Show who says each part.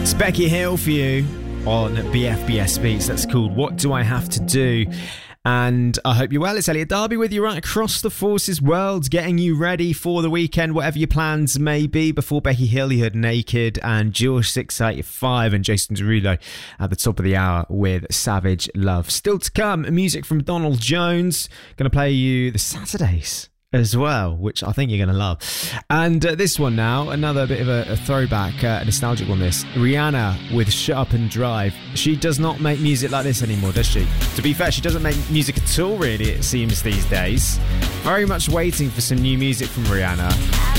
Speaker 1: Becky Hill for you on BFBS Beats. That's called What Do I Have to Do? And I hope you're well. It's Elliot Darby with you right across the Forces world, getting you ready for the weekend, whatever your plans may be. Before Becky Hill, you heard Naked and George 685 and Jason Derulo at the top of the hour with Savage Love. Still to come, music from Donald Jones. Going to play you the Saturdays as well, which I think you're going to love. And this one now, another bit of a throwback, a nostalgic one this. Rihanna with Shut Up and Drive. She does not make music like this anymore, does she? To be fair, she doesn't make music at all, really, it seems, these days. Very much waiting for some new music from Rihanna.